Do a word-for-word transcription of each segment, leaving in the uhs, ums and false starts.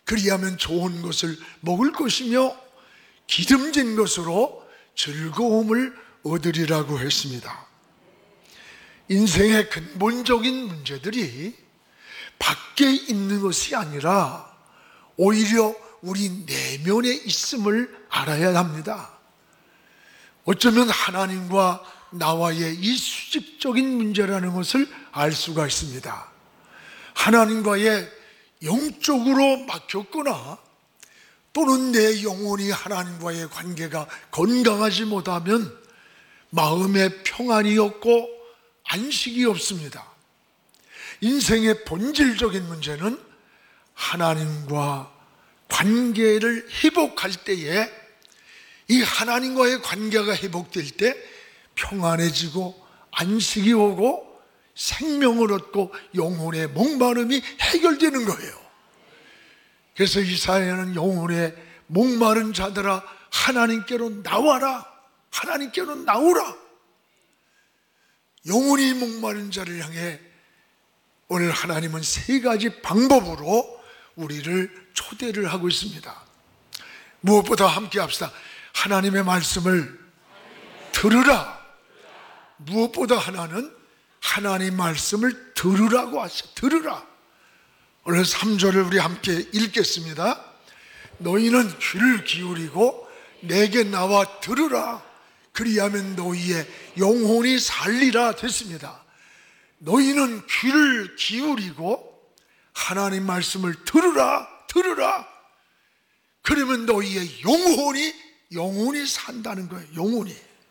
그리하면 좋은 것을 먹을 것이며 기름진 것으로 즐거움을 얻으리라고 했습니다. 인생의 근본적인 문제들이 밖에 있는 것이 아니라 오히려 우리 내면에 있음을 알아야 합니다. 어쩌면 하나님과 나와의 이 수직적인 문제라는 것을 알 수가 있습니다. 하나님과의 영적으로 막혔거나 또는 내 영혼이 하나님과의 관계가 건강하지 못하면 마음에 평안이 없고 안식이 없습니다. 인생의 본질적인 문제는 하나님과 관계를 회복할 때에 이 하나님과의 관계가 회복될 때 평안해지고 안식이 오고 생명을 얻고 영혼의 목마름이 해결되는 거예요. 그래서 이사야는 영혼의 목마른 자들아 하나님께로 나와라, 하나님께로 나오라. 영혼이 목마른 자를 향해 오늘 하나님은 세 가지 방법으로 우리를 초대를 하고 있습니다. 무엇보다 함께 합시다. 하나님의 말씀을 들으라. 무엇보다 하나는 하나님 말씀을 들으라고 하셔. 들으라. 오늘 삼 절을 우리 함께 읽겠습니다. 너희는 귀를 기울이고 내게 나와 들으라. 그리하면 너희의 영혼이 살리라 됐습니다. 너희는 귀를 기울이고 하나님 말씀을 들으라. 들으라. 그러면 너희의 영혼이 영혼이 산다는 거예요. 영혼이.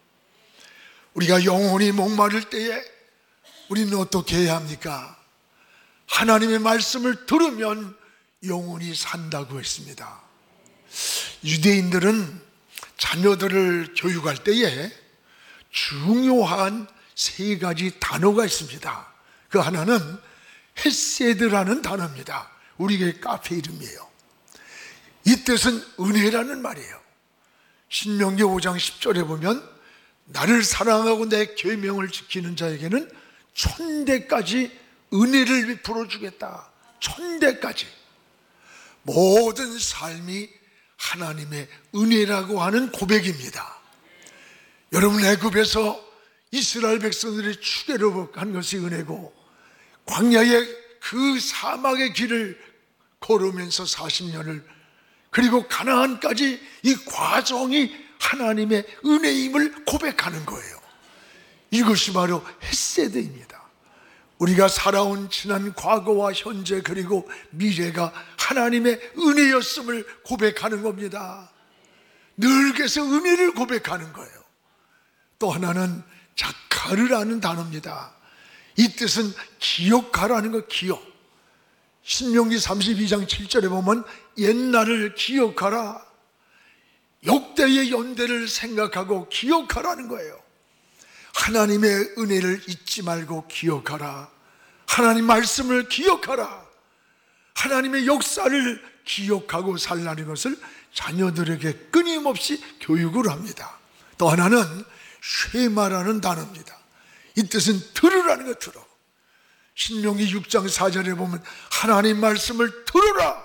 우리가 영혼이 목마를 때에 우리는 어떻게 해야 합니까? 하나님의 말씀을 들으면 영혼이 산다고 했습니다. 유대인들은 자녀들을 교육할 때에 중요한 세 가지 단어가 있습니다. 그 하나는 헤세드라는 단어입니다. 우리의 카페 이름이에요. 이 뜻은 은혜라는 말이에요. 신명기 오 장 십 절에 보면 나를 사랑하고 내 계명을 지키는 자에게는 천대까지 은혜를 베풀어 주겠다. 천대까지. 모든 삶이 하나님의 은혜라고 하는 고백입니다. 여러분, 애굽에서 이스라엘 백성들이 추계로 한 것이 은혜고 광야의 그 사막의 길을 걸으면서 사십 년을 그리고 가나안까지 이 과정이 하나님의 은혜임을 고백하는 거예요. 이것이 바로 헤세드입니다. 우리가 살아온 지난 과거와 현재 그리고 미래가 하나님의 은혜였음을 고백하는 겁니다. 늘 그래서 은혜를 고백하는 거예요. 또 하나는 자카르라는 단어입니다. 이 뜻은 기억하라는 거. 기억. 신명기 삼십이 장 칠 절에 보면 옛날을 기억하라. 역대의 연대를 생각하고 기억하라는 거예요. 하나님의 은혜를 잊지 말고 기억하라. 하나님 말씀을 기억하라. 하나님의 역사를 기억하고 살라는 것을 자녀들에게 끊임없이 교육을 합니다. 또 하나는 쉐마라는 단어입니다. 이 뜻은 들으라는 거. 들어. 신명기 육 장 사 절에 보면 하나님 말씀을 들으라.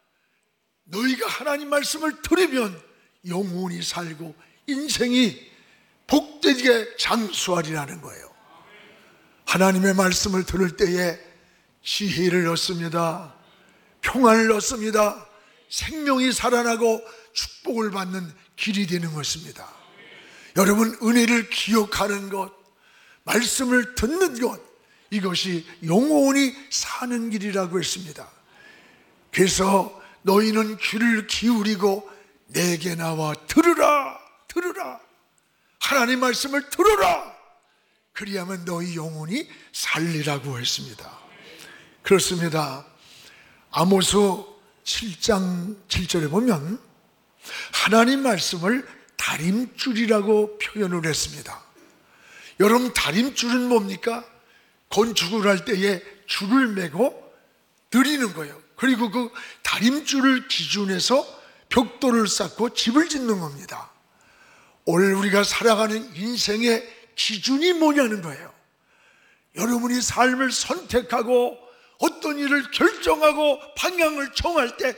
너희가 하나님 말씀을 들으면 영혼이 살고 인생이 복되게 장수하리라는 거예요. 하나님의 말씀을 들을 때에 지혜를 얻습니다. 평안을 얻습니다. 생명이 살아나고 축복을 받는 길이 되는 것입니다. 여러분, 은혜를 기억하는 것, 말씀을 듣는 것, 이것이 영원히 사는 길이라고 했습니다. 그래서 너희는 귀를 기울이고 내게 나와 들으라. 들으라. 하나님 말씀을 들으라. 그리하면 너희 영혼이 살리라고 했습니다. 그렇습니다. 아모스 칠 장 칠 절에 보면 하나님 말씀을 다림줄이라고 표현을 했습니다. 여러분, 다림줄은 뭡니까? 건축을 할 때에 줄을 매고 들이는 거예요. 그리고 그 다림줄을 기준해서 벽돌을 쌓고 집을 짓는 겁니다. 오늘 우리가 살아가는 인생의 기준이 뭐냐는 거예요. 여러분이 삶을 선택하고 어떤 일을 결정하고 방향을 정할 때